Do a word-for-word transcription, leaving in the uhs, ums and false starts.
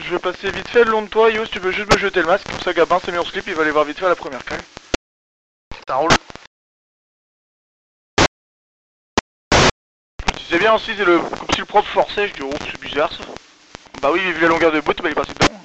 Je vais passer vite fait le long de toi, Yo, si tu peux juste me jeter le masque, comme ça Gabin s'est mis en slip, il va aller voir vite fait à la première cale. Ça roule. C'est bien aussi, c'est le comme si le prof forçait, je dis oh c'est bizarre ça. Bah oui, vu la longueur de bout, bah il est parti dedans.